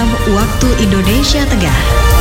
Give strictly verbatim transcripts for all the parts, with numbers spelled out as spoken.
malam waktu Indonesia Tengah.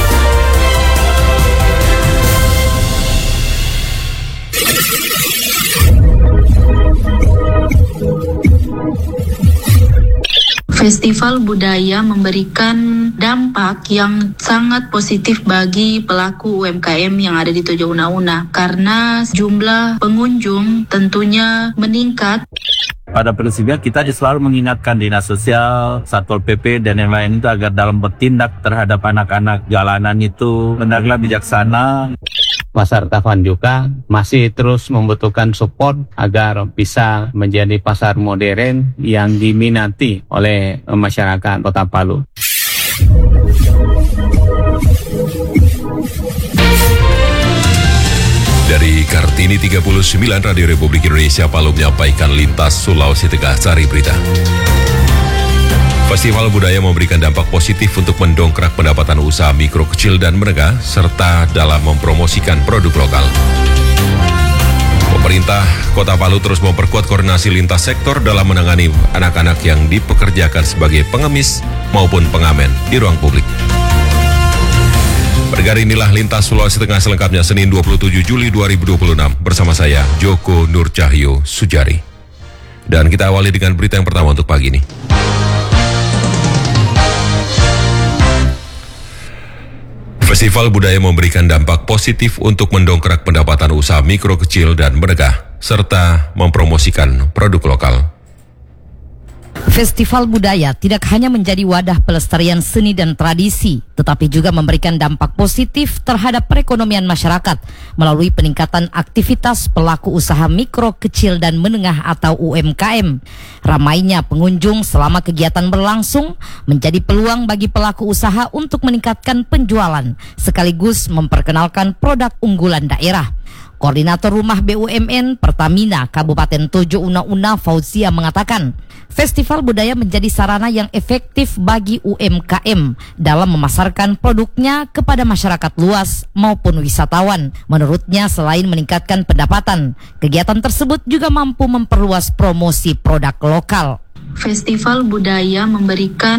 Festival budaya memberikan dampak yang sangat positif bagi pelaku U M K M yang ada di Tojo Una-Una karena jumlah pengunjung tentunya meningkat. Pada prinsipnya kita selalu mengingatkan Dinas Sosial, Satpol P P dan yang lain itu agar dalam bertindak terhadap anak-anak jalanan itu hendaklah bijaksana. Pasar Tavan juga masih terus membutuhkan support agar bisa menjadi pasar modern yang diminati oleh masyarakat Kota Palu. Dari Kartini tiga puluh sembilan Radio Republik Indonesia Palu menyampaikan lintas Sulawesi Tengah Sari Berita. Festival budaya memberikan dampak positif untuk mendongkrak pendapatan usaha mikro, kecil, dan menengah, serta dalam mempromosikan produk lokal. Pemerintah Kota Palu terus memperkuat koordinasi lintas sektor dalam menangani anak-anak yang dipekerjakan sebagai pengemis maupun pengamen di ruang publik. Pergari inilah lintas Sulawesi Tengah selengkapnya Senin dua puluh tujuh Juli dua ribu dua puluh enam bersama saya Joko Nur Cahyo Sujari. Dan kita awali dengan berita yang pertama untuk pagi ini. Festival budaya memberikan dampak positif untuk mendongkrak pendapatan usaha mikro, kecil, dan menengah, serta mempromosikan produk lokal. Festival budaya tidak hanya menjadi wadah pelestarian seni dan tradisi, tetapi juga memberikan dampak positif terhadap perekonomian masyarakat melalui peningkatan aktivitas pelaku usaha mikro, kecil, dan menengah atau U M K M. Ramainya pengunjung selama kegiatan berlangsung menjadi peluang bagi pelaku usaha untuk meningkatkan penjualan, sekaligus memperkenalkan produk unggulan daerah. Koordinator Rumah B U M N Pertamina Kabupaten Tojo Una-Una Fauzia mengatakan, festival budaya menjadi sarana yang efektif bagi U M K M dalam memasarkan produknya kepada masyarakat luas maupun wisatawan. Menurutnya, selain meningkatkan pendapatan, kegiatan tersebut juga mampu memperluas promosi produk lokal. Festival budaya memberikan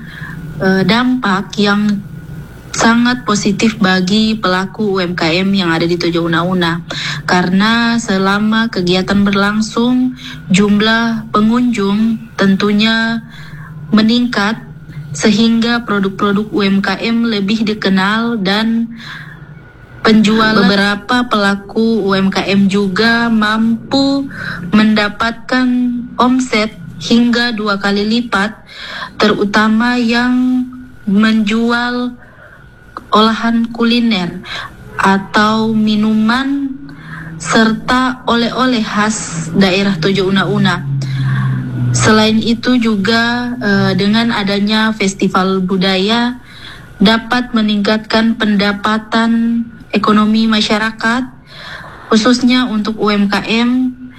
uh, dampak yang sangat positif bagi pelaku U M K M yang ada di Tojo Una-Una karena selama kegiatan berlangsung jumlah pengunjung tentunya meningkat sehingga produk-produk U M K M lebih dikenal dan penjualan beberapa pelaku U M K M juga mampu mendapatkan omset hingga dua kali lipat, terutama yang menjual olahan kuliner atau minuman serta oleh-oleh khas daerah Tojo Una-Una. Selain itu juga eh, dengan adanya festival budaya dapat meningkatkan pendapatan ekonomi masyarakat khususnya untuk U M K M,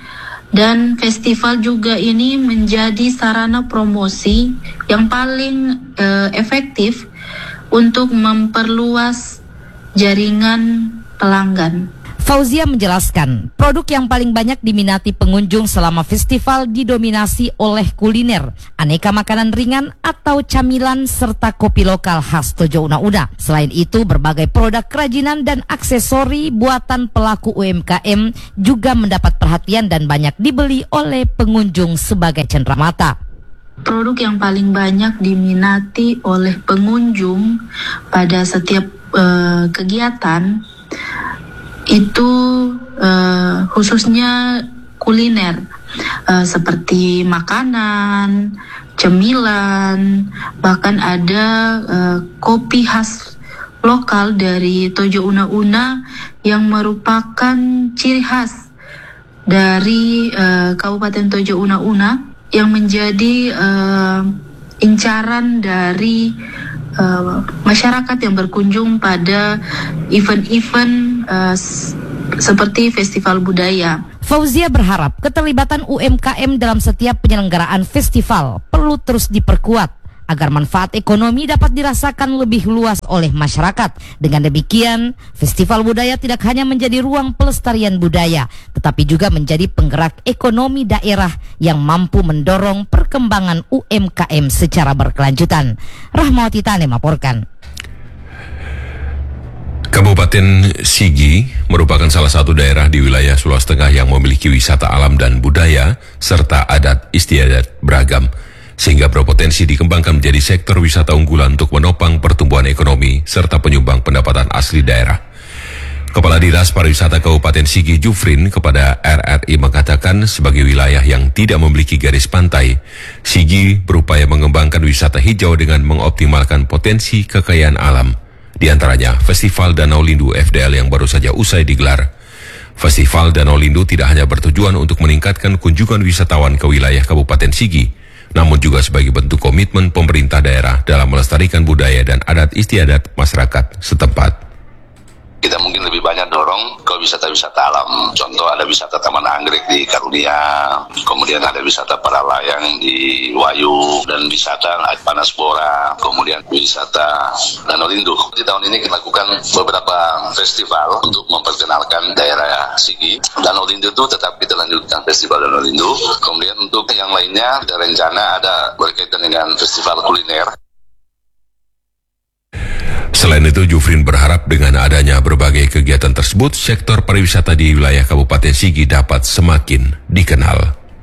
dan festival juga ini menjadi sarana promosi yang paling eh, efektif untuk memperluas jaringan pelanggan. Fauzia menjelaskan, produk yang paling banyak diminati pengunjung selama festival didominasi oleh kuliner, aneka makanan ringan atau camilan, serta kopi lokal khas Tojo Una-Una. Selain itu, berbagai produk kerajinan dan aksesori buatan pelaku U M K M juga mendapat perhatian dan banyak dibeli oleh pengunjung sebagai cenderamata. Produk yang paling banyak diminati oleh pengunjung pada setiap uh, kegiatan itu uh, khususnya kuliner uh, seperti makanan, cemilan, bahkan ada uh, kopi khas lokal dari Tojo Una-Una yang merupakan ciri khas dari uh, Kabupaten Tojo Una-Una yang menjadi uh, incaran dari uh, masyarakat yang berkunjung pada event-event uh, s- seperti festival budaya. Fauzia berharap keterlibatan U M K M dalam setiap penyelenggaraan festival perlu terus diperkuat agar manfaat ekonomi dapat dirasakan lebih luas oleh masyarakat. Dengan demikian, Festival Budaya tidak hanya menjadi ruang pelestarian budaya, tetapi juga menjadi penggerak ekonomi daerah yang mampu mendorong perkembangan U M K M secara berkelanjutan. Rahmawati Tane melaporkan. Kabupaten Sigi merupakan salah satu daerah di wilayah Sulawesi Tengah yang memiliki wisata alam dan budaya serta adat istiadat beragam, sehingga berpotensi dikembangkan menjadi sektor wisata unggulan untuk menopang pertumbuhan ekonomi serta penyumbang pendapatan asli daerah. Kepala Dinas Pariwisata Kabupaten Sigi Jufrin kepada R R I mengatakan sebagai wilayah yang tidak memiliki garis pantai, Sigi berupaya mengembangkan wisata hijau dengan mengoptimalkan potensi kekayaan alam. Di antaranya Festival Danau Lindu F D L yang baru saja usai digelar. Festival Danau Lindu tidak hanya bertujuan untuk meningkatkan kunjungan wisatawan ke wilayah Kabupaten Sigi, namun juga sebagai bentuk komitmen pemerintah daerah dalam melestarikan budaya dan adat istiadat masyarakat setempat. Kita mungkin lebih banyak dorong ke wisata-wisata alam. Contoh ada wisata Taman Anggrek di Karunia, kemudian ada wisata para layang di Wayu, dan wisata Panas Bora, kemudian wisata Danau Lindu. Di tahun ini kita lakukan beberapa festival untuk memperkenalkan daerah Sigi. Danau Lindu itu tetap kita lanjutkan festival Danau Lindu. Kemudian untuk yang lainnya ada rencana ada berkaitan dengan festival kuliner. Selain itu, Jufrin berharap dengan adanya berbagai kegiatan tersebut, sektor pariwisata di wilayah Kabupaten Sigi dapat semakin dikenal.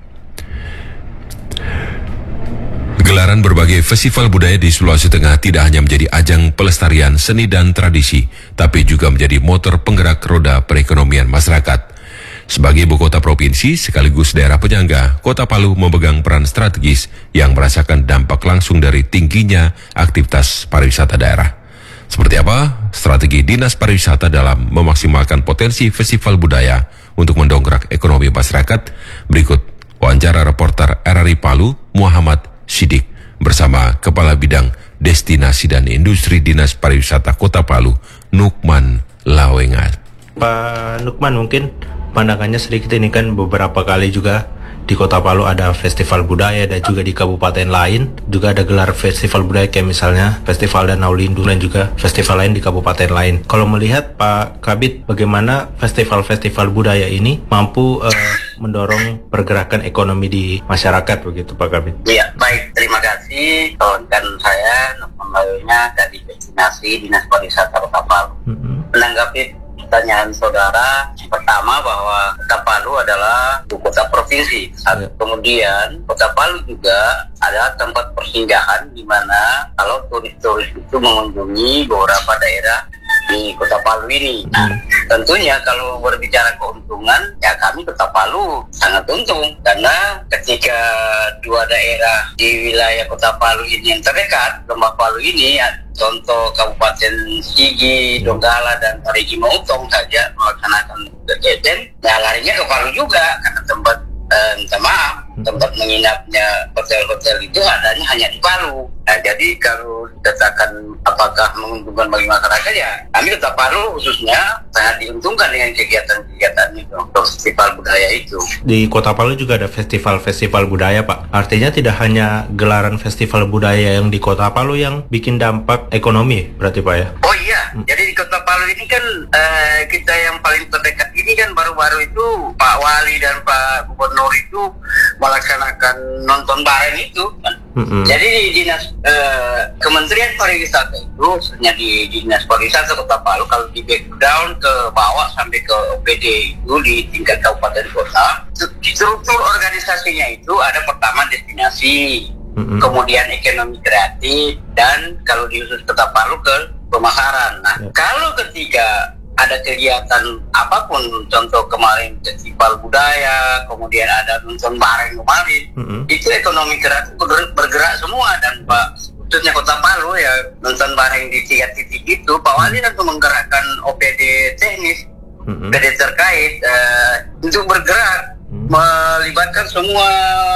Gelaran berbagai festival budaya di Sulawesi Tengah tidak hanya menjadi ajang pelestarian seni dan tradisi, tapi juga menjadi motor penggerak roda perekonomian masyarakat. Sebagai ibu kota provinsi sekaligus daerah penyangga, Kota Palu memegang peran strategis yang merasakan dampak langsung dari tingginya aktivitas pariwisata daerah. Seperti apa strategi Dinas Pariwisata dalam memaksimalkan potensi festival budaya untuk mendongkrak ekonomi masyarakat? Berikut wawancara reporter R R I Palu Muhammad Sidik bersama Kepala Bidang Destinasi dan Industri Dinas Pariwisata Kota Palu Nukman Lawengat. Pak Nukman, mungkin pandangannya sedikit, ini kan beberapa kali juga di Kota Palu ada festival budaya dan juga di kabupaten lain juga ada gelar festival budaya, kayak misalnya Festival Danau Lindu dan juga festival lain di kabupaten lain. Kalau melihat Pak Kabid, bagaimana festival-festival budaya ini mampu uh, mendorong pergerakan ekonomi di masyarakat begitu Pak Kabid? Iya, baik, terima kasih kawan-kawan saya pembawaannya dari Destinasi Dinas Pariwisata Kota Palu. Mm-hmm. Menanggapi pertanyaan saudara, pertama bahwa Kota Palu adalah ibu kota provinsi. Ya. Kemudian Kota Palu juga adalah tempat persinggahan di mana kalau turis-turis itu mengunjungi beberapa daerah di Kota Palu ini. Nah, tentunya kalau berbicara keuntungan, ya kami Kota Palu sangat untung karena ketika dua daerah di wilayah Kota Palu ini yang terdekat, Lembah Palu ini, ya, contoh Kabupaten Sigi, Donggala, dan Parigi Motong saja melaksanakan kegiatan, ya larinya ke Palu juga karena tempat eh, minta maaf, tempat menginapnya hotel-hotel itu adanya hanya di Palu. Nah, jadi kalau dikatakan apakah menguntungkan bagi masyarakat, ya kami Kota Palu khususnya sangat diuntungkan dengan kegiatan-kegiatan itu, festival budaya itu. Di Kota Palu juga ada festival-festival budaya, Pak. Artinya tidak hanya gelaran festival budaya yang di Kota Palu yang bikin dampak ekonomi, berarti Pak ya? Oh iya, hmm. Jadi di Kota Palu ini kan eh, kita yang paling terdekat ini kan baru-baru itu Pak Wali dan Pak Gubernur itu melaksanakan nonton bareng itu kan. Mm-hmm. Jadi di dinas eh, Kementerian Pariwisata itu, sebenarnya di Dinas Pariwisata Kota Palu, kalau di background ke bawah sampai ke O P D itu di tingkat kabupaten kota, struktur organisasinya itu ada pertama destinasi, mm-hmm. kemudian ekonomi kreatif, dan kalau di khusus Kota Palu ke pemasaran. Nah, yeah. Kalau ketiga ada kegiatan apapun, contoh kemarin festival budaya, kemudian ada nonton bareng kemarin, mm-hmm. itu ekonomi kreatif bergerak, bergerak semua. Dan Pak, khususnya Kota Palu ya, nonton bareng di tiga titik itu, Pak Wali dan menggerakkan O P D teknis, mm-hmm. O P D terkait uh, untuk bergerak, mm-hmm. melibatkan semua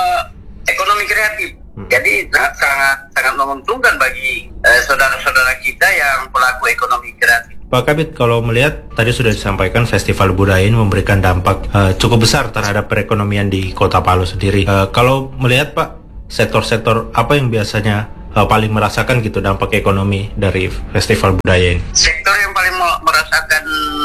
ekonomi kreatif. Mm-hmm. Jadi sangat sangat sangat menguntungkan bagi uh, saudara-saudara kita yang pelaku ekonomi kreatif. Pak Kabid, kalau melihat tadi sudah disampaikan festival budaya ini memberikan dampak uh, cukup besar terhadap perekonomian di Kota Palu sendiri. Uh, kalau melihat Pak, sektor-sektor apa yang biasanya uh, paling merasakan gitu dampak ekonomi dari festival budaya ini? Sektor yang paling merasakan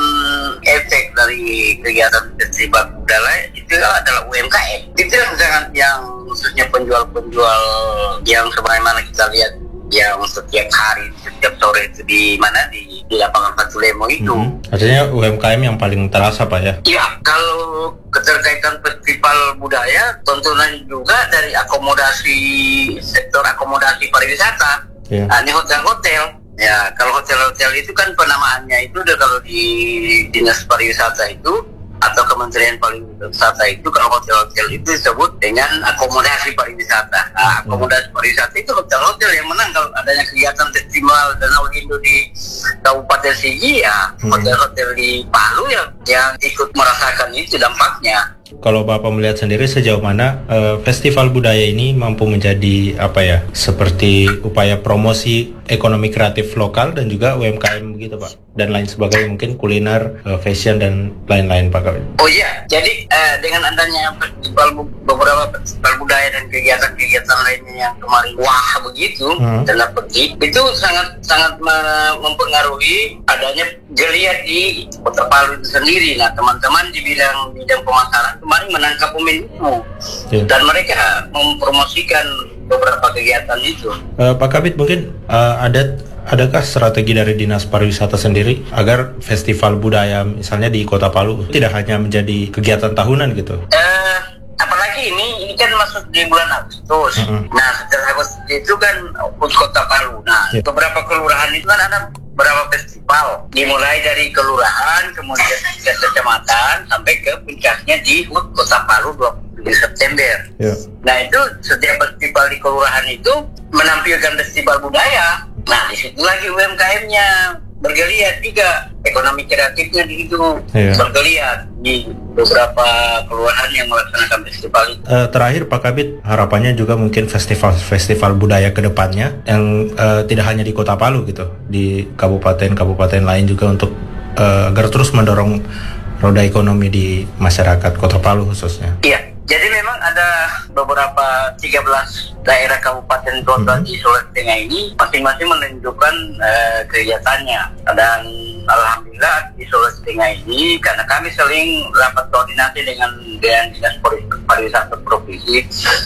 efek dari kegiatan festival budaya itu adalah U M K M. Itu yang sangat, yang khususnya penjual-penjual yang sebagaimana kita lihat yang setiap hari, setiap sore itu di mana di, di lapangan Fatulemo itu. Mm-hmm. Artinya U M K M yang paling terasa Pak ya? Iya, kalau keterkaitan festival budaya tentunya juga dari akomodasi, sektor akomodasi pariwisata. Yeah. Nah, ini hotel-hotel. Ya, kalau hotel-hotel itu kan penamaannya itu udah, kalau di Dinas Pariwisata itu atau Kementerian Pariwisata itu, kalau hotel-hotel itu disebut dengan akomodasi pariwisata. Nah, akomodasi pariwisata itu hotel-hotel yang menang kalau adanya kegiatan festival Danau Lindo di Kabupaten Sigi, ya hotel-hotel di Palu yang, yang ikut merasakan itu dampaknya. Kalau Bapak melihat sendiri sejauh mana uh, festival budaya ini mampu menjadi apa ya, seperti upaya promosi ekonomi kreatif lokal dan juga U M K M gitu Pak, dan lain sebagainya, mungkin kuliner, uh, fashion dan lain-lain Pak? Oh iya, jadi uh, dengan adanya festival, beberapa festival budaya dan kegiatan-kegiatan lainnya yang kemarin wah begitu hmm. dan petik, itu sangat sangat mempengaruhi adanya geliat di Kota Palu itu sendiri. Nah, teman-teman di bidang bidang pemasaran kemarin menangkap momentum yeah. dan mereka mempromosikan beberapa kegiatan itu. Uh, Pak Kabid, mungkin uh, ada adakah strategi dari Dinas Pariwisata sendiri agar festival budaya misalnya di Kota Palu tidak hanya menjadi kegiatan tahunan gitu? Uh, apalagi ini ini kan masuk di bulan Agustus. Uh-huh. Nah, setelah Agustus itu kan Kota Palu. Nah, yeah. beberapa kelurahan itu kan ada beberapa festival, dimulai dari kelurahan, kemudian ke kecamatan, sampai ke puncaknya di Kota Palu dua puluh tujuh September. Yeah. Nah, itu setiap festival di kelurahan itu menampilkan festival budaya. Nah, di situ lagi U M K M-nya bergeliat juga, ekonomi kreatifnya di situ yeah. bergeliat di beberapa kelurahan yang melaksanakan festival itu. Uh, terakhir Pak Kabid, harapannya juga mungkin festival-festival budaya ke depannya yang uh, tidak hanya di Kota Palu gitu, di kabupaten-kabupaten lain juga, untuk uh, agar terus mendorong roda ekonomi di masyarakat Kota Palu khususnya. Iya. Jadi memang ada beberapa tiga belas daerah kabupaten kota mm-hmm. di Sulawesi Tengah ini masing-masing menunjukkan uh, kegiatannya. Dan alhamdulillah di Sulawesi Tengah ini, karena kami sering rapat koordinasi dengan dengan Dinas Pariwisata Provinsi,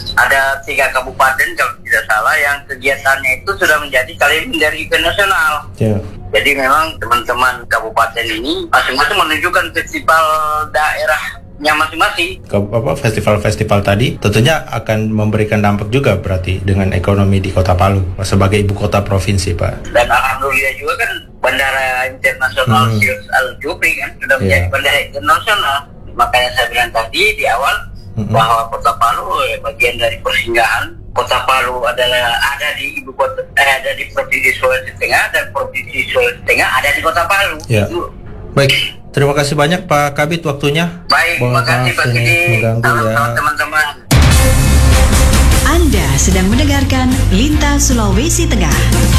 ada tiga kabupaten kalau tidak salah yang kegiatannya itu sudah menjadi kalian dari event nasional. Yeah. Jadi memang teman-teman kabupaten ini masing-masing menunjukkan festival daerah yang masing-masing. Apa festival-festival tadi tentunya akan memberikan dampak juga berarti dengan ekonomi di Kota Palu sebagai ibu kota provinsi Pak. Dan alhamdulillah juga kan bandara internasional hmm. Sirus Al Jufri kan sudah yeah. menjadi bandara internasional. Makanya saya bilang tadi di awal hmm. bahwa Kota Palu eh, bagian dari persinggahan. Kota Palu adalah ada di ibu kota, eh, ada di provinsi Sulawesi Tengah, dan provinsi Sulawesi Tengah ada di Kota Palu. Yeah. Itu. Baik. Terima kasih banyak Pak Kabid waktunya. Baik, terima kasih Pak Sidi. Salam ya. Teman-teman. Anda sedang mendengarkan Lintas Sulawesi Tengah.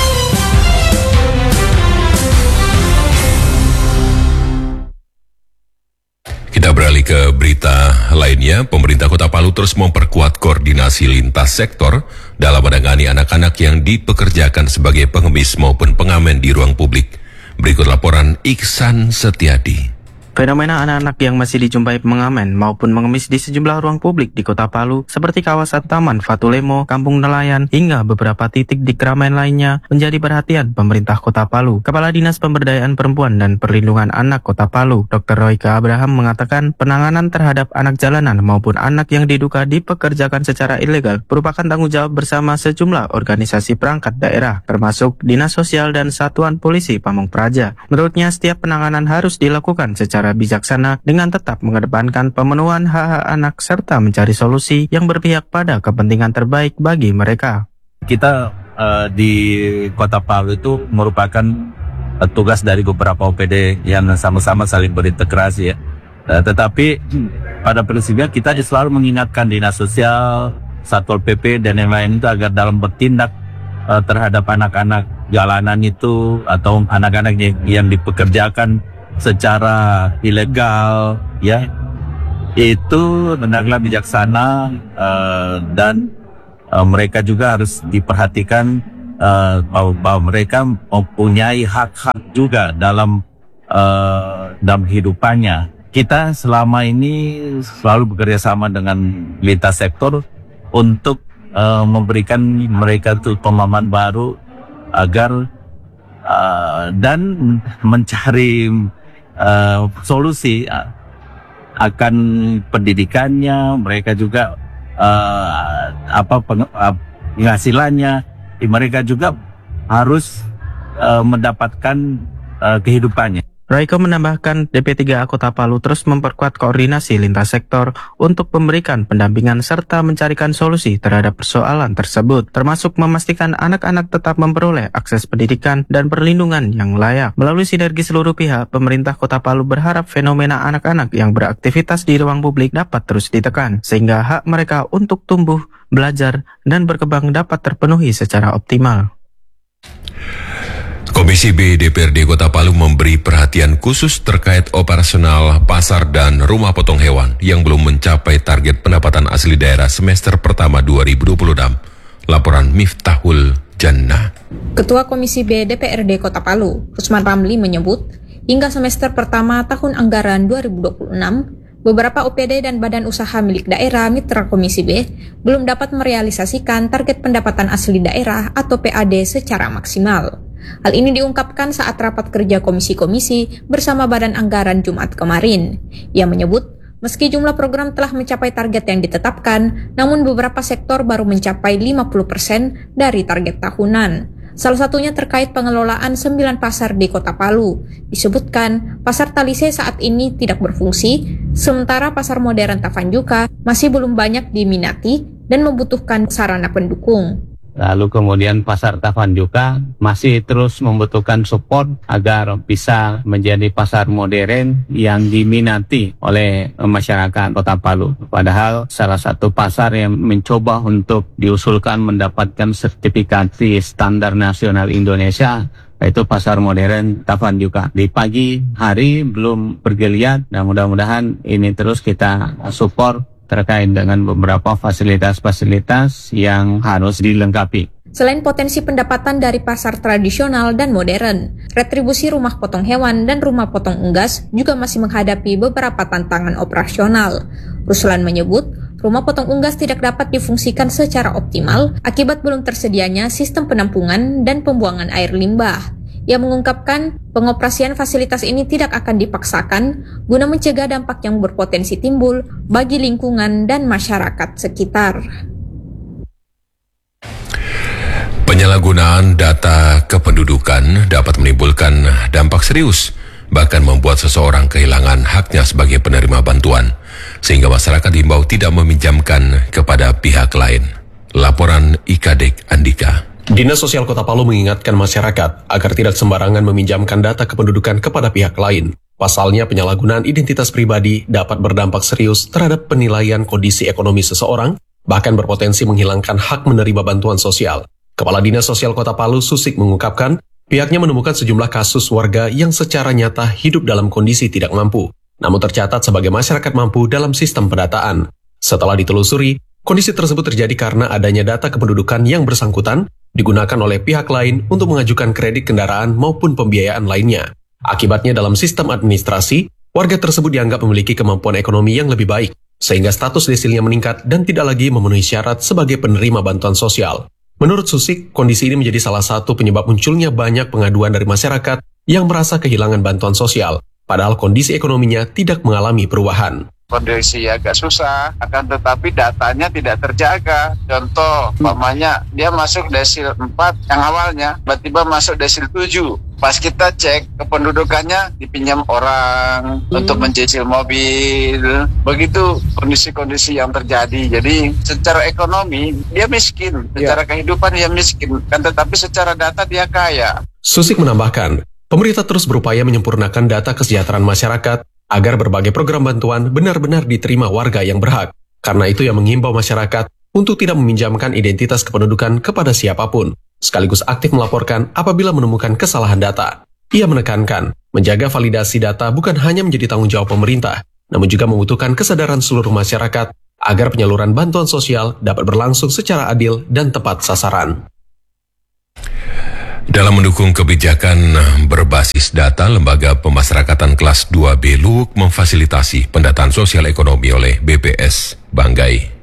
Kita beralih ke berita lainnya. Pemerintah Kota Palu terus memperkuat koordinasi lintas sektor dalam menangani anak-anak yang dipekerjakan sebagai pengemis maupun pengamen di ruang publik. Berikut laporan Iksan Setiadi. Fenomena anak-anak yang masih dijumpai mengamen maupun mengemis di sejumlah ruang publik di Kota Palu, seperti kawasan Taman Fatulemo, Kampung Nelayan, hingga beberapa titik di keramaian lainnya, menjadi perhatian pemerintah Kota Palu. Kepala Dinas Pemberdayaan Perempuan dan Perlindungan Anak Kota Palu, Dokter Royke Abraham, mengatakan penanganan terhadap anak jalanan maupun anak yang diduga dipekerjakan secara ilegal merupakan tanggung jawab bersama sejumlah organisasi perangkat daerah, termasuk Dinas Sosial dan Satuan Polisi Pamong Praja. Menurutnya, setiap penanganan harus dilakukan secara bijaksana dengan tetap mengedepankan pemenuhan hak-hak anak serta mencari solusi yang berpihak pada kepentingan terbaik bagi mereka. Kita uh, di Kota Palu itu merupakan uh, tugas dari beberapa O P D yang sama-sama saling berintegrasi ya. Uh, tetapi pada prinsipnya kita selalu mengingatkan Dinas Sosial, Satpol P P dan yang lain itu agar dalam bertindak uh, terhadap anak-anak jalanan itu atau anak-anak yang, yang dipekerjakan secara ilegal ya, itu hendaklah bijaksana uh, dan uh, mereka juga harus diperhatikan uh, bahwa, bahwa mereka mempunyai hak-hak juga dalam uh, dalam hidupannya. Kita selama ini selalu bekerja sama dengan lintas sektor untuk uh, memberikan mereka tuh pemahaman baru agar uh, dan mencari uh, solusi uh, akan pendidikannya. Mereka juga uh, apa peng, uh, penghasilannya. Mereka juga harus uh, mendapatkan uh, kehidupannya. Raiko menambahkan D P tiga A Kota Palu terus memperkuat koordinasi lintas sektor untuk memberikan pendampingan serta mencarikan solusi terhadap persoalan tersebut, termasuk memastikan anak-anak tetap memperoleh akses pendidikan dan perlindungan yang layak. Melalui sinergi seluruh pihak, pemerintah Kota Palu berharap fenomena anak-anak yang beraktivitas di ruang publik dapat terus ditekan, sehingga hak mereka untuk tumbuh, belajar, dan berkembang dapat terpenuhi secara optimal. Komisi B D P R D Kota Palu memberi perhatian khusus terkait operasional pasar dan rumah potong hewan yang belum mencapai target pendapatan asli daerah semester pertama dua ribu dua puluh enam. Laporan Miftahul Jannah. Ketua Komisi B D P R D Kota Palu, Rusman Ramli menyebut, hingga semester pertama tahun anggaran dua ribu dua puluh enam, beberapa O P D dan badan usaha milik daerah mitra Komisi B belum dapat merealisasikan target pendapatan asli daerah atau P A D secara maksimal. Hal ini diungkapkan saat rapat kerja komisi-komisi bersama Badan Anggaran Jumat kemarin. Ia menyebut, meski jumlah program telah mencapai target yang ditetapkan, namun beberapa sektor baru mencapai lima puluh persen dari target tahunan. Salah satunya terkait pengelolaan sembilan pasar di Kota Palu. Disebutkan, pasar Talise saat ini tidak berfungsi, sementara pasar modern Tavanjuka masih belum banyak diminati dan membutuhkan sarana pendukung. Lalu kemudian pasar Tavanjuka masih terus membutuhkan support agar bisa menjadi pasar modern yang diminati oleh masyarakat Kota Palu. Padahal salah satu pasar yang mencoba untuk diusulkan mendapatkan sertifikasi standar nasional Indonesia yaitu pasar modern Tavanjuka. Di pagi hari belum bergeliat, dan mudah-mudahan ini terus kita support terkait dengan beberapa fasilitas-fasilitas yang harus dilengkapi. Selain potensi pendapatan dari pasar tradisional dan modern, retribusi rumah potong hewan dan rumah potong unggas juga masih menghadapi beberapa tantangan operasional. Ruslan menyebut, rumah potong unggas tidak dapat difungsikan secara optimal akibat belum tersedianya sistem penampungan dan pembuangan air limbah. Ia mengungkapkan pengoperasian fasilitas ini tidak akan dipaksakan guna mencegah dampak yang berpotensi timbul bagi lingkungan dan masyarakat sekitar. Penyalahgunaan data kependudukan dapat menimbulkan dampak serius, bahkan membuat seseorang kehilangan haknya sebagai penerima bantuan, sehingga masyarakat diimbau tidak meminjamkan kepada pihak lain. Laporan Ikadek Andika. Dinas Sosial Kota Palu mengingatkan masyarakat agar tidak sembarangan meminjamkan data kependudukan kepada pihak lain. Pasalnya, penyalahgunaan identitas pribadi dapat berdampak serius terhadap penilaian kondisi ekonomi seseorang, bahkan berpotensi menghilangkan hak menerima bantuan sosial. Kepala Dinas Sosial Kota Palu, Susik, mengungkapkan pihaknya menemukan sejumlah kasus warga yang secara nyata hidup dalam kondisi tidak mampu, namun tercatat sebagai masyarakat mampu dalam sistem pendataan. Setelah ditelusuri, kondisi tersebut terjadi karena adanya data kependudukan yang bersangkutan digunakan oleh pihak lain untuk mengajukan kredit kendaraan maupun pembiayaan lainnya. Akibatnya dalam sistem administrasi, warga tersebut dianggap memiliki kemampuan ekonomi yang lebih baik, sehingga status desilnya meningkat dan tidak lagi memenuhi syarat sebagai penerima bantuan sosial. Menurut Susik, kondisi ini menjadi salah satu penyebab munculnya banyak pengaduan dari masyarakat yang merasa kehilangan bantuan sosial, padahal kondisi ekonominya tidak mengalami perubahan. Kondisi agak susah, akan tetapi datanya tidak terjaga. Contoh, umpamanya dia masuk desil empat yang awalnya, tiba-tiba masuk desil tujuh. Pas kita cek kependudukannya dipinjam orang hmm. untuk mencicil mobil. Begitu kondisi-kondisi yang terjadi. Jadi secara ekonomi dia miskin, secara yeah. kehidupan dia miskin, kan tetapi secara data dia kaya. Susik menambahkan, pemerintah terus berupaya menyempurnakan data kesejahteraan masyarakat agar berbagai program bantuan benar-benar diterima warga yang berhak. Karena itu yang menghimbau masyarakat untuk tidak meminjamkan identitas kependudukan kepada siapapun, sekaligus aktif melaporkan apabila menemukan kesalahan data. Ia menekankan, menjaga validasi data bukan hanya menjadi tanggung jawab pemerintah, namun juga membutuhkan kesadaran seluruh masyarakat agar penyaluran bantuan sosial dapat berlangsung secara adil dan tepat sasaran. Dalam mendukung kebijakan berbasis data, Lembaga Pemasyarakatan Kelas dua B Luwuk memfasilitasi pendataan sosial ekonomi oleh B P S Banggai.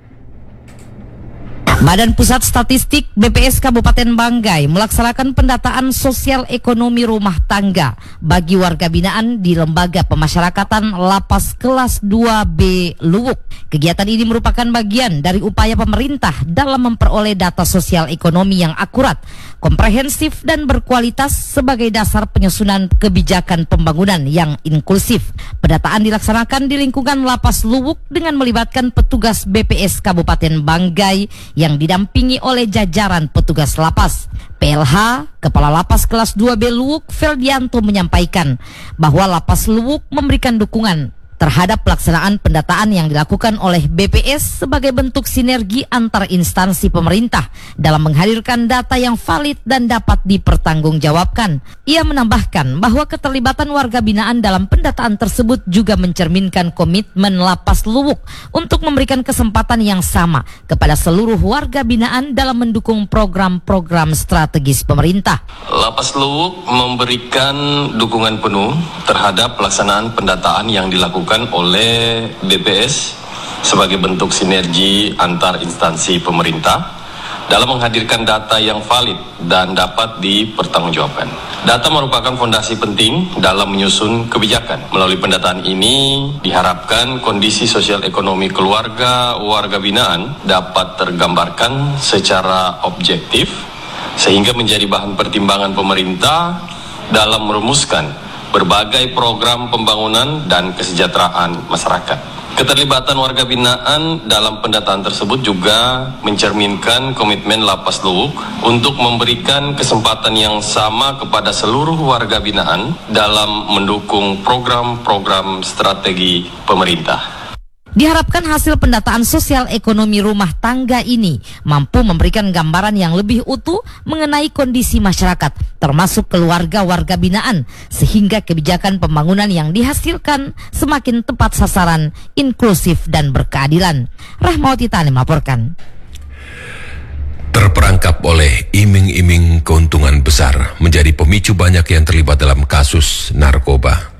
Badan Pusat Statistik B P S Kabupaten Banggai melaksanakan pendataan sosial ekonomi rumah tangga bagi warga binaan di Lembaga Pemasyarakatan Lapas Kelas dua B Luwuk. Kegiatan ini merupakan bagian dari upaya pemerintah dalam memperoleh data sosial ekonomi yang akurat, komprehensif dan berkualitas sebagai dasar penyusunan kebijakan pembangunan yang inklusif. Pendataan dilaksanakan di lingkungan Lapas Luwuk dengan melibatkan petugas B P S Kabupaten Banggai yang didampingi oleh jajaran petugas lapas. P L H, Kepala Lapas Kelas dua B Luwuk, Feldianto menyampaikan bahwa Lapas Luwuk memberikan dukungan terhadap pelaksanaan pendataan yang dilakukan oleh B P S sebagai bentuk sinergi antar instansi pemerintah dalam menghadirkan data yang valid dan dapat dipertanggungjawabkan. Ia menambahkan bahwa keterlibatan warga binaan dalam pendataan tersebut juga mencerminkan komitmen Lapas Luwuk untuk memberikan kesempatan yang sama kepada seluruh warga binaan dalam mendukung program-program strategis pemerintah. Lapas Luwuk memberikan dukungan penuh terhadap pelaksanaan pendataan yang dilakukan oleh B P S sebagai bentuk sinergi antar instansi pemerintah dalam menghadirkan data yang valid dan dapat dipertanggungjawabkan. Data merupakan fondasi penting dalam menyusun kebijakan. Melalui pendataan ini diharapkan kondisi sosial ekonomi keluarga warga binaan dapat tergambarkan secara objektif sehingga menjadi bahan pertimbangan pemerintah dalam merumuskan berbagai program pembangunan dan kesejahteraan masyarakat. Keterlibatan warga binaan dalam pendataan tersebut juga mencerminkan komitmen Lapas Luwuk untuk memberikan kesempatan yang sama kepada seluruh warga binaan dalam mendukung program-program strategi pemerintah. Diharapkan hasil pendataan sosial ekonomi rumah tangga ini mampu memberikan gambaran yang lebih utuh mengenai kondisi masyarakat, termasuk keluarga warga binaan, sehingga kebijakan pembangunan yang dihasilkan semakin tepat sasaran, inklusif dan berkeadilan. Rahmawati Tani melaporkan. Terperangkap oleh iming-iming keuntungan besar menjadi pemicu banyak yang terlibat dalam kasus narkoba.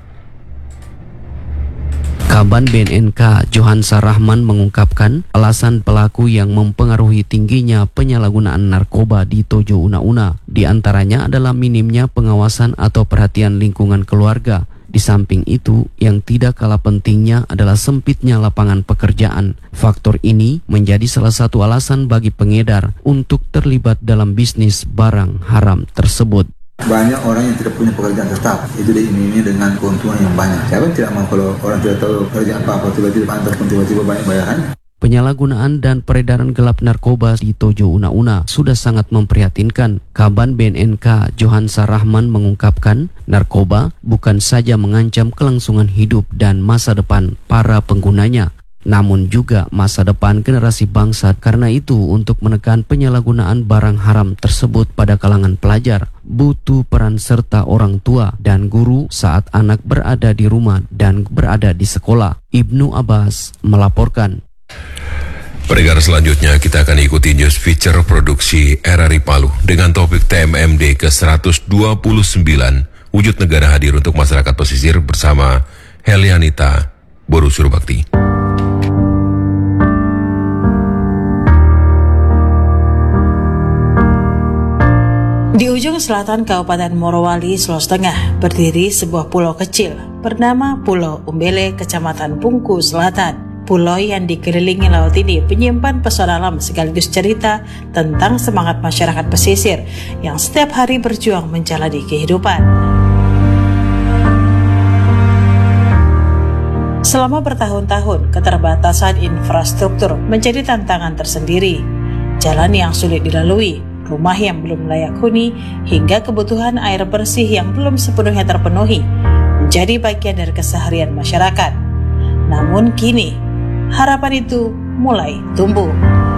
Kaban B N N K Johansa Rahman mengungkapkan alasan pelaku yang mempengaruhi tingginya penyalahgunaan narkoba di Tojo Una-Una. Di antaranya adalah minimnya pengawasan atau perhatian lingkungan keluarga. Di samping itu, yang tidak kalah pentingnya adalah sempitnya lapangan pekerjaan. Faktor ini menjadi salah satu alasan bagi pengedar untuk terlibat dalam bisnis barang haram tersebut. Banyak orang yang tidak punya pekerjaan tetap, itu diiming-imingi dengan keuntungan yang banyak. Siapa yang tidak mau kalau orang tidak tahu pekerjaan apa-apa, tiba-tiba antar pun tiba-tiba banyak bayaran. Penyalahgunaan dan peredaran gelap narkoba di Tojo Una-Una sudah sangat memprihatinkan. Kaban B N N K Johansa Rahman mengungkapkan, narkoba bukan saja mengancam kelangsungan hidup dan masa depan para penggunanya, namun juga masa depan generasi bangsa. Karena itu, untuk menekan penyalahgunaan barang haram tersebut pada kalangan pelajar, butuh peran serta orang tua dan guru saat anak berada di rumah dan berada di sekolah. Ibnu Abbas melaporkan. Pendengar, selanjutnya kita akan ikuti news feature produksi R R I Palu dengan topik T M M D ke seratus dua puluh sembilan, wujud negara hadir untuk masyarakat pesisir bersama Helianita Boru Surbakti. Di ujung selatan Kabupaten Morowali, Sulawesi Tengah, berdiri sebuah pulau kecil bernama Pulau Umbele, Kecamatan Pungku Selatan. Pulau yang dikelilingi laut ini menyimpan pesona alam sekaligus cerita tentang semangat masyarakat pesisir yang setiap hari berjuang menjalani kehidupan. Selama bertahun-tahun, keterbatasan infrastruktur menjadi tantangan tersendiri. Jalan yang sulit dilalui, rumah yang belum layak huni, hingga kebutuhan air bersih yang belum sepenuhnya terpenuhi menjadi bagian dari keseharian masyarakat. Namun kini, harapan itu mulai tumbuh.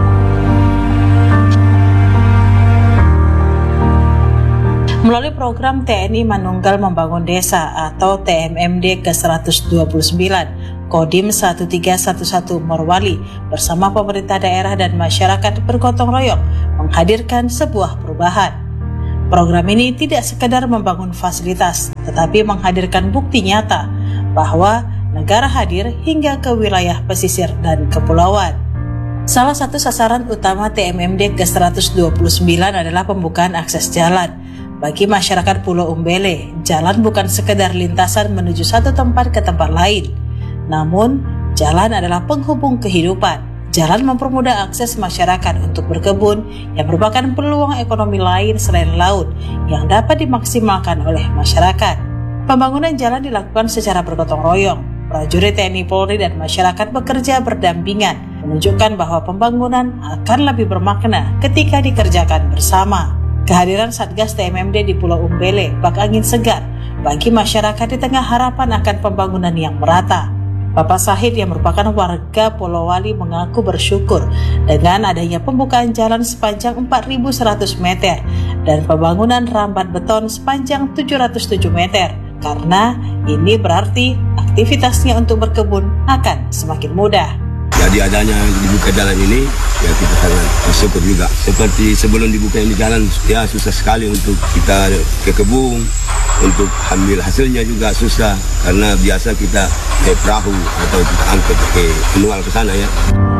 Melalui program T N I Manunggal Membangun Desa atau T M M D ke seratus dua puluh sembilan, Kodim satu tiga satu satu Morowali bersama pemerintah daerah dan masyarakat bergotong royong menghadirkan sebuah perubahan. Program ini tidak sekedar membangun fasilitas, tetapi menghadirkan bukti nyata bahwa negara hadir hingga ke wilayah pesisir dan kepulauan. Salah satu sasaran utama T M M D ke seratus dua puluh sembilan adalah pembukaan akses jalan. Bagi masyarakat Pulau Umbele, jalan bukan sekedar lintasan menuju satu tempat ke tempat lain. Namun, jalan adalah penghubung kehidupan. Jalan mempermudah akses masyarakat untuk berkebun yang merupakan peluang ekonomi lain selain laut yang dapat dimaksimalkan oleh masyarakat. Pembangunan jalan dilakukan secara bergotong royong. Prajurit T N I Polri dan masyarakat bekerja berdampingan, menunjukkan bahwa pembangunan akan lebih bermakna ketika dikerjakan bersama. Kehadiran Satgas T M M D di Pulau Umbele bak angin segar bagi masyarakat di tengah harapan akan pembangunan yang merata. Bapak Sahid yang merupakan warga Polowali mengaku bersyukur dengan adanya pembukaan jalan sepanjang empat ribu seratus meter dan pembangunan rambat beton sepanjang tujuh ratus tujuh meter, karena ini berarti aktivitasnya untuk berkebun akan semakin mudah. Jadi adanya dibuka jalan ini, ya kita sangat bersyukur juga. Seperti sebelum dibuka ini jalan, ya susah sekali untuk kita ke kebun, untuk ambil hasilnya juga susah. Karena biasa kita naik perahu atau kita angkut ke manual ke sana ya.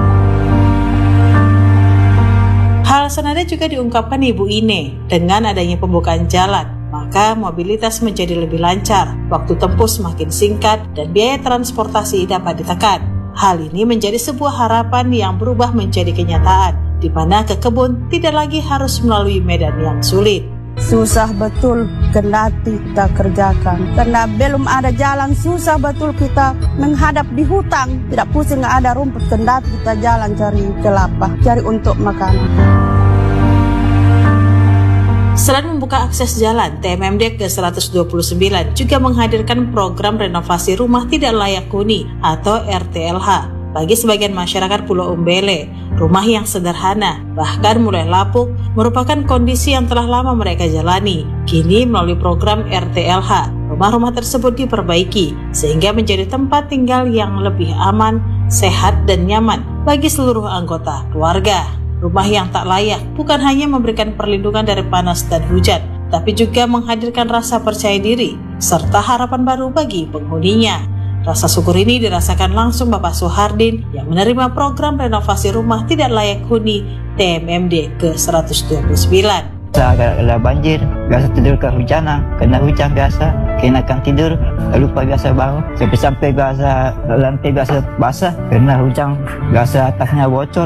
Hal senada juga diungkapkan Ibu Ine. Dengan adanya pembukaan jalan, maka mobilitas menjadi lebih lancar, waktu tempuh semakin singkat, dan biaya transportasi dapat ditekan. Hal ini menjadi sebuah harapan yang berubah menjadi kenyataan, di mana ke kebun tidak lagi harus melalui medan yang sulit. Susah betul kendati kita kerjakan, karena belum ada jalan susah betul kita menghadap di hutan. Tidak pusing, nggak ada rumput, kendati kita jalan cari kelapa, cari untuk makanan. Selain membuka akses jalan, T M M D ke seratus dua puluh sembilan juga menghadirkan program renovasi rumah tidak layak huni atau R T L H bagi sebagian masyarakat Pulau Umbele. Rumah yang sederhana, bahkan mulai lapuk, merupakan kondisi yang telah lama mereka jalani. Kini melalui program R T L H, rumah-rumah tersebut diperbaiki sehingga menjadi tempat tinggal yang lebih aman, sehat, dan nyaman bagi seluruh anggota keluarga. Rumah yang tak layak bukan hanya memberikan perlindungan dari panas dan hujan, tapi juga menghadirkan rasa percaya diri serta harapan baru bagi penghuninya. Rasa syukur ini dirasakan langsung Bapak Suhardin yang menerima program renovasi rumah tidak layak huni T M M D ke seratus dua puluh sembilan. Ada banjir, biasa tidur kehujanan, kena hujan biasa, kenakan tidur, lupa biasa bangun, sampai-sampai biasa lantai biasa basah, kena hujan, biasa atasnya bocor.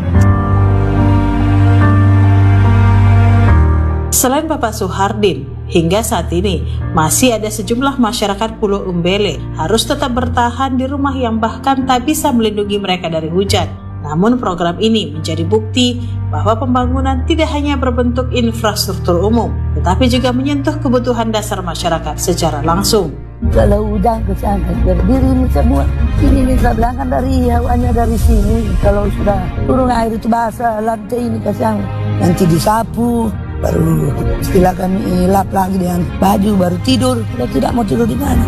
Selain Bapak Suhardin, hingga saat ini masih ada sejumlah masyarakat Pulau Umbele harus tetap bertahan di rumah yang bahkan tak bisa melindungi mereka dari hujan. Namun program ini menjadi bukti bahwa pembangunan tidak hanya berbentuk infrastruktur umum, tetapi juga menyentuh kebutuhan dasar masyarakat secara langsung. Kalau hujan ke sana berdiri ini semua, ini bisa bilangkan dari hawanya dari sini. Kalau sudah turun air itu basah, lantai ini ke sana, nanti disapu. Baru istilah kami lap lagi dengan baju, baru tidur. Kalau tidak mau tidur di mana?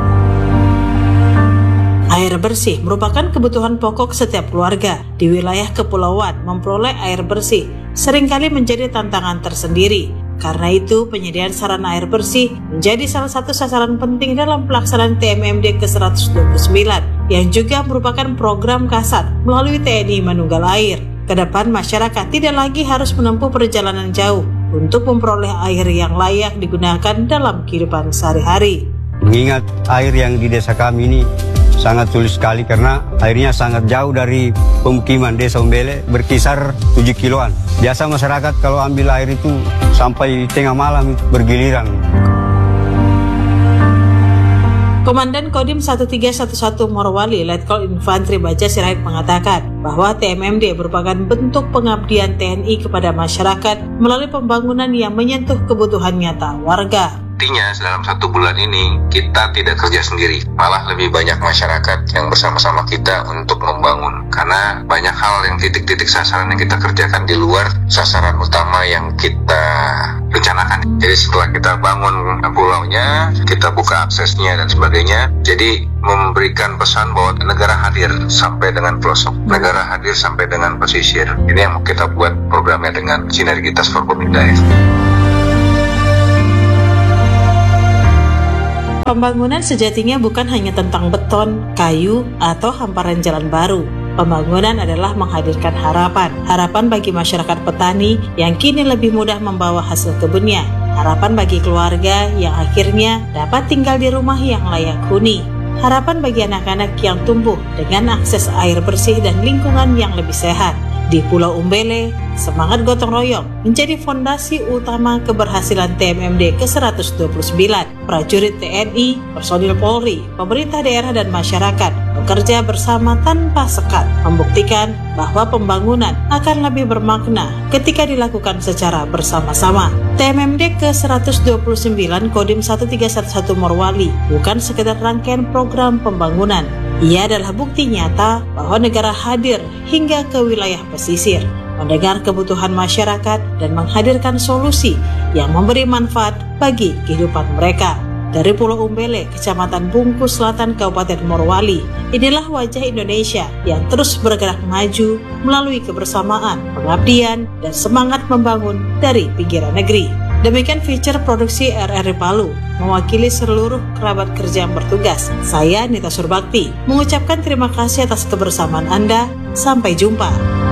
Air bersih merupakan kebutuhan pokok setiap keluarga. Di wilayah kepulauan, memperoleh air bersih seringkali menjadi tantangan tersendiri. Karena itu, penyediaan sarana air bersih menjadi salah satu sasaran penting dalam pelaksanaan T M M D ke seratus dua puluh sembilan, yang juga merupakan program Kasat melalui T N I Manunggal Air. Kedepan masyarakat tidak lagi harus menempuh perjalanan jauh untuk memperoleh air yang layak digunakan dalam kehidupan sehari-hari. Mengingat air yang di desa kami ini sangat sulit sekali karena airnya sangat jauh dari pemukiman desa Umbele, berkisar tujuh kiloan. Biasa masyarakat kalau ambil air itu sampai tengah malam bergiliran. Komandan Kodim satu tiga satu satu Morowali, Letkol Infantri Baja Sirait mengatakan bahwa T M M D merupakan bentuk pengabdian T N I kepada masyarakat melalui pembangunan yang menyentuh kebutuhan nyata warga. Artinya dalam satu bulan ini kita tidak kerja sendiri, malah lebih banyak masyarakat yang bersama-sama kita untuk membangun. Karena banyak hal yang titik-titik sasaran yang kita kerjakan di luar sasaran utama yang kita rencanakan. Jadi setelah kita bangun pulaunya, kita buka aksesnya dan sebagainya. Jadi memberikan pesan bahwa negara hadir sampai dengan pelosok, negara hadir sampai dengan pesisir. Ini yang kita buat programnya dengan sinergitas for Pemindai. Pembangunan sejatinya bukan hanya tentang beton, kayu, atau hamparan jalan baru. Pembangunan adalah menghadirkan harapan. Harapan bagi masyarakat petani yang kini lebih mudah membawa hasil kebunnya. Harapan bagi keluarga yang akhirnya dapat tinggal di rumah yang layak huni. Harapan bagi anak-anak yang tumbuh dengan akses air bersih dan lingkungan yang lebih sehat. Di Pulau Umbele, semangat gotong royong menjadi fondasi utama keberhasilan T M M D ke seratus dua puluh sembilan. Prajurit T N I, personil Polri, pemerintah daerah dan masyarakat bekerja bersama tanpa sekat, membuktikan bahwa pembangunan akan lebih bermakna ketika dilakukan secara bersama-sama. T M M D ke seratus dua puluh sembilan Kodim satu tiga satu satu Morowali bukan sekedar rangkaian program pembangunan. Ia adalah bukti nyata bahwa negara hadir hingga ke wilayah pesisir, mendengar kebutuhan masyarakat dan menghadirkan solusi yang memberi manfaat bagi kehidupan mereka. Dari Pulau Umbele, Kecamatan Bungkus Selatan, Kabupaten Morowali, inilah wajah Indonesia yang terus bergerak maju melalui kebersamaan, pengabdian, dan semangat membangun dari pinggiran negeri. Demikian feature produksi R R I Palu, mewakili seluruh kerabat kerja yang bertugas. Saya Nita Surbakti, mengucapkan terima kasih atas kebersamaan Anda. Sampai jumpa.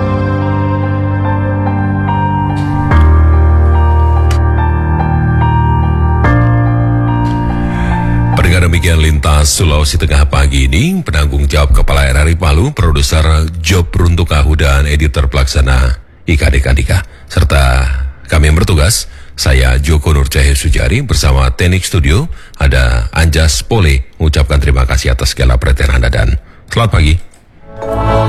Pendengar, demikian Lintas Sulawesi Tengah pagi ini. Penanggung jawab Kepala R R I Palu, produser Job Runtukahu, dan editor pelaksana Ika Dekandika. Serta kami yang bertugas, saya Joko Nur Cahaya Sujari bersama teknik studio ada Anjas Pole, mengucapkan terima kasih atas segala perhatian Anda dan selamat pagi.